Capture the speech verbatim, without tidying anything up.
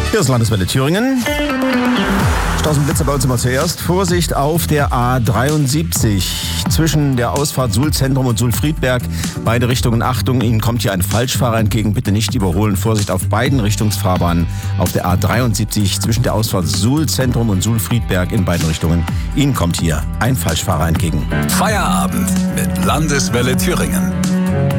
Hier ist Landeswelle Thüringen. Straßenblitzer bei uns immer zuerst. Vorsicht auf der A dreiundsiebzig zwischen der Ausfahrt Suhl-Zentrum und Suhl-Friedberg. Beide Richtungen Achtung, Ihnen kommt hier ein Falschfahrer entgegen. Bitte nicht überholen. Vorsicht auf beiden Richtungsfahrbahnen auf der A dreiundsiebzig zwischen der Ausfahrt Suhl-Zentrum und Suhl-Friedberg in beiden Richtungen. Ihnen kommt hier ein Falschfahrer entgegen. Feierabend mit Landeswelle Thüringen.